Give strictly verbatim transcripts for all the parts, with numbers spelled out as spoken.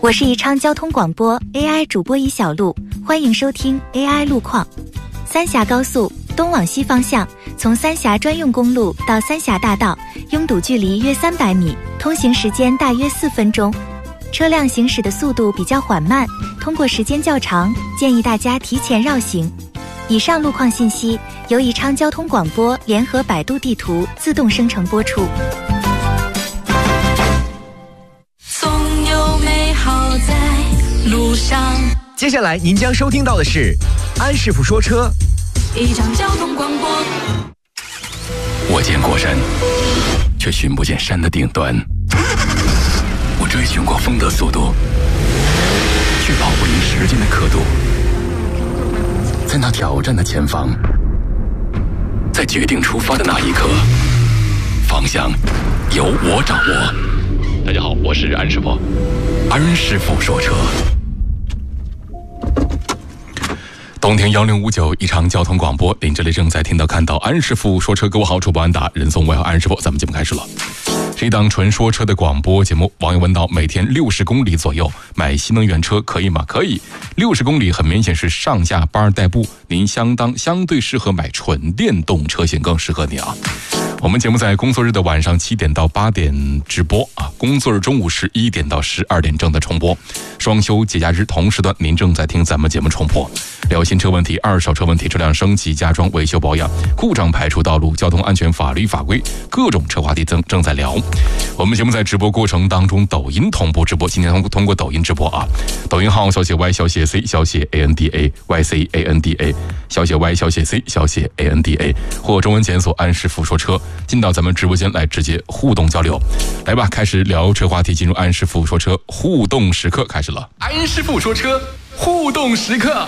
我是宜昌交通广播 A I 主播宜小璐，欢迎收听 A I 路况。三峡高速东往西方向，从三峡专用公路到三峡大道，拥堵距离约三百米，通行时间大约四分钟。车辆行驶的速度比较缓慢，通过时间较长，建议大家提前绕行。以上路况信息由宜昌交通广播联合百度地图自动生成播出。 总有美好在路上。 接下来您将收听到的是安师傅说车。 一场交通广播。 我见过山，却寻不见山的顶端。我追寻过风的速度，却跑不赢时间的刻度。在那挑战的前方，在决定出发的那一刻，方向由我掌握。大家好，我是安师傅，安师傅说车。冬天幺零五九宜昌交通广播，您这里正在听到看到安师傅说车。各位好，主播安达，人送我好安师傅，咱们节目开始了。是一档纯说车的广播节目。网友问到，每天六十公里左右买新能源车可以吗？可以。六十公里很明显是上下班代步，您相当相对适合买纯电动车型，更适合你啊。我们节目在工作日的晚上七点到八点直播啊，工作日中午十一点到十二点正在重播，双休节假日同时段您正在听咱们节目重播。聊新车问题、二手车问题、车辆升级、加装、维修保养、故障排除道路、交通安全、法律法规，各种车话题正正在聊。我们节目在直播过程当中，抖音同步直播，今天通过通过抖音直播啊，抖音号小写 Y 小写 C 小写 A N D A Y C A N D A 小写 Y 小写 C 小写 A N D A 或中文检索安师傅说车，进到咱们直播间来直接互动交流。来吧，开始聊车话题，进入安师傅说车互动时刻开始了。安师傅说车互动时刻。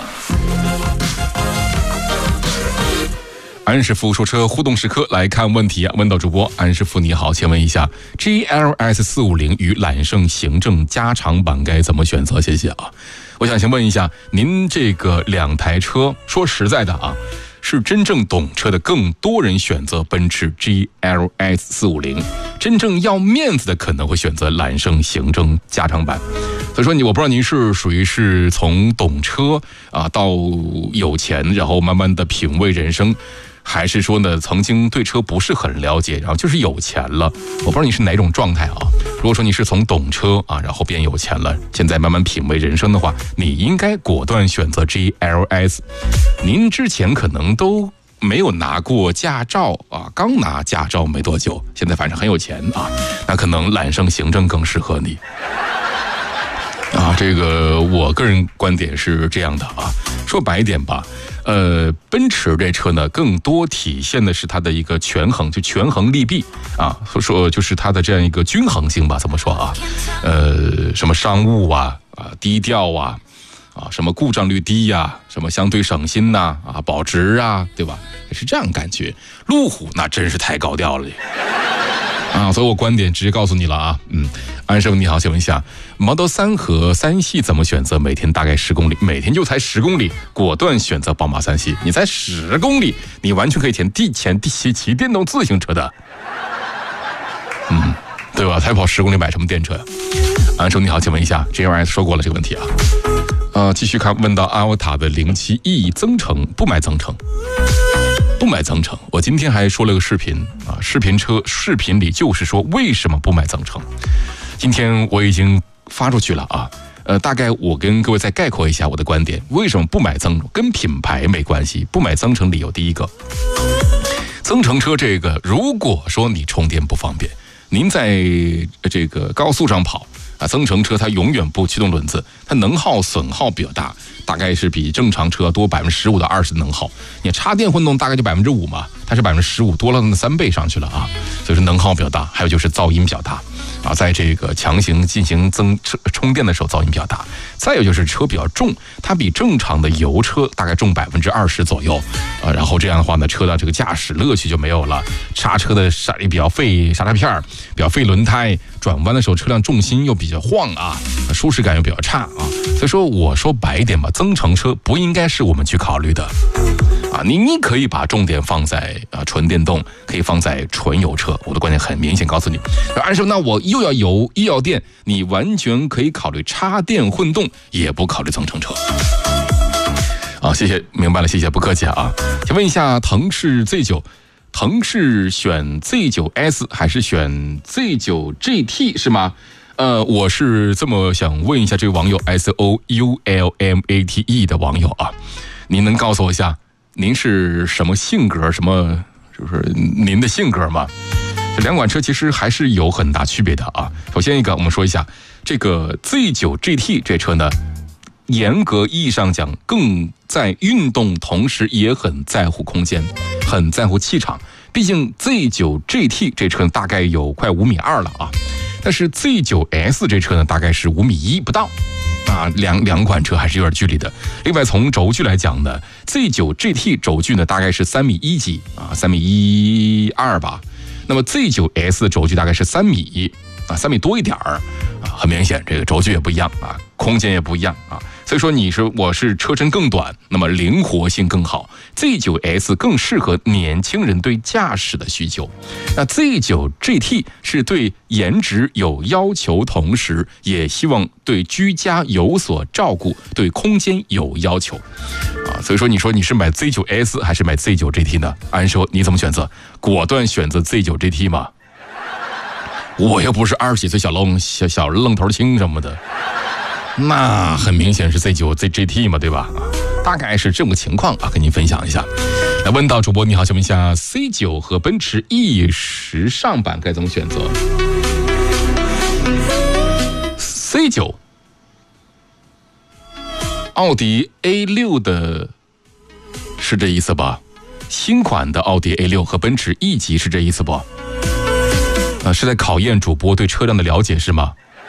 安师傅说车互动时刻，来看问题啊！问到主播安师傅你好，请问一下 G L S 四五零与揽胜行政加长版该怎么选择？谢谢啊！我想先问一下，您这个两台车，说实在的啊，是真正懂车的更多人选择奔驰 G L S 四五零，真正要面子的可能会选择揽胜行政加长版。所以说你，我不知道您是属于是从懂车啊到有钱，然后慢慢的品味人生，还是说呢曾经对车不是很了解，然后就是有钱了？我不知道你是哪种状态啊。如果说你是从懂车啊，然后变有钱了，现在慢慢品味人生的话，你应该果断选择 G L S。您之前可能都没有拿过驾照啊，刚拿驾照没多久，现在反正很有钱啊，那可能揽胜行政更适合你。啊，这个我个人观点是这样的啊，说白一点吧，呃，奔驰这车呢，更多体现的是它的一个权衡，就权衡利弊啊，说就是它的这样一个均衡性吧，怎么说啊？呃，什么商务啊，啊，低调啊，啊，什么故障率低呀、啊，什么相对省心呐、啊，啊，保值啊，对吧？是这样感觉。路虎那真是太高调了。啊，所以我观点直接告诉你了啊，嗯，安师傅你好，请问一下 Model 三和三系怎么选择？每天大概十公里，每天就才十公里，果断选择宝马三系。你才十公里，你完全可以填地前地骑骑电动自行车的，嗯，对吧？才跑十公里买什么电车呀？安师傅你好，请问一下 G L S 说过了这个问题啊，呃，继续看，问到阿沃塔的零七 E 增程不买增程。不买增程，我今天还说了个视频啊，视频车视频里就是说为什么不买增程。今天我已经发出去了啊，呃，大概我跟各位再概括一下我的观点。为什么不买增程？跟品牌没关系，不买增程理由第一个，增程车这个，如果说你充电不方便，您在这个高速上跑啊，增程车它永远不驱动轮子，它能耗损耗比较大。大概是比正常车多百分之十五到二十的能耗，你插电混动大概就百分之五嘛，它是百分之十五，多了那三倍上去了啊，所以说能耗比较大。还有就是噪音比较大啊，在这个强行进行增充电的时候噪音比较大。再有就是车比较重，它比正常的油车大概重百分之二十左右啊，然后这样的话呢，车的这个驾驶乐趣就没有了，刹车的刹比较费刹车片，比较费轮胎，转弯的时候车辆重心又比较晃啊，舒适感又比较差啊。所以说我说白一点吧，增程车不应该是我们去考虑的啊，你你可以把重点放在啊纯电动，可以放在纯油车。我的观点很明显告诉你，安师傅，那我又要油又要电，你完全可以考虑插电混动，也不考虑增程车。啊，谢谢，明白了，谢谢，不客气啊。请问一下，腾势 Z 九，腾势选 Z 九 S 还是选 Z 九 G T 是吗？呃，我是这么想问一下这位网友 S O U L M A T E 的网友啊，您能告诉我一下，您是什么性格？什么就是您的性格吗？这两款车其实还是有很大区别的啊。首先一个，我们说一下这个 Z 九 G T 这车呢，严格意义上讲，更在运动，同时也很在乎空间，很在乎气场。毕竟 Z 九 G T 这车大概有快五米二了啊，但是 Z 九 S 这车呢，大概是五米一不到。啊，两两款车还是有点距离的。另外，从轴距来讲呢 ，Z 九 G T 轴距呢大概是三米一几啊，三米一二吧。那么 Z 九 S 的轴距大概是三米啊，三米多一点儿啊，很明显这个轴距也不一样啊，空间也不一样啊。所以说你是我是车身更短，那么灵活性更好。Z 九 S 更适合年轻人对驾驶的需求，那 Z 九 G T 是对颜值有要求，同时也希望对居家有所照顾，对空间有要求啊。所以说你说你是买 Z 九 S 还是买 Z 九 G T 呢？按说你怎么选择？果断选择 Z 九 G T 吗？我又不是二十几岁小愣小小愣头青什么的。那很明显是 Z 九 Z G T 嘛，对吧？大概是这么个情况啊，跟您分享一下。来问到主播你好，请问一下 C 九 和奔驰 E 时尚版该怎么选择 ？C 九，奥迪 A 六 的，是这意思吧？新款的奥迪 A 六 和奔驰 E 级是这意思不？啊，是在考验主播对车辆的了解是吗？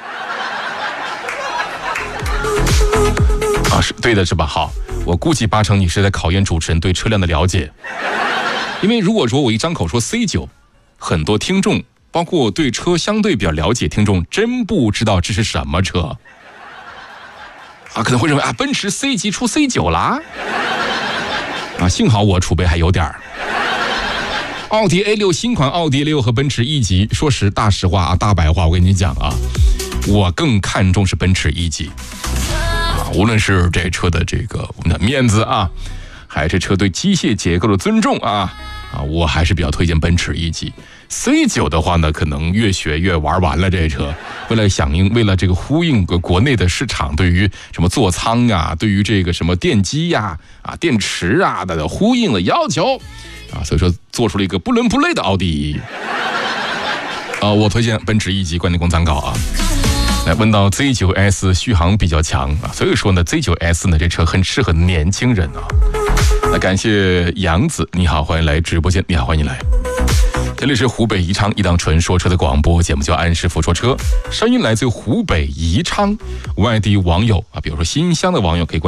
啊，是对的是吧？好，我估计八成你是在考验主持人对车辆的了解，因为如果说我一张口说 C 九，很多听众，包括对车相对比较了解听众，真不知道这是什么车啊，可能会认为啊，奔驰 C 级出 C 九啦，啊，幸好我储备还有点儿。奥迪 A 六 新款奥迪 A 六 和奔驰 E 级，说实大实话啊，大白话，我跟你讲啊，我更看重是奔驰 E 级。无论是这车的这个我们的面子啊，还是车对机械结构的尊重啊啊，我还是比较推荐奔驰 E 级。C 九 的话呢，可能越学越玩完了。这车为了响应，为了这个呼应国内的市场对于什么座舱啊，对于这个什么电机呀 啊, 啊电池啊的呼应的要求啊，所以说做出了一个不伦不类的奥迪啊，我推荐奔驰 E 级，观点供参考啊。来问到 Z 九 S 续航比较强啊，所以说呢 Z 九 S 呢这车很适合年轻人啊。那感谢杨子，你好，欢迎来直播间，你好，欢迎来。这里是湖北宜昌一档纯说车的广播节目，叫安师傅说车，声音来自湖北宜昌，外地网友啊，比如说新乡的网友可以关。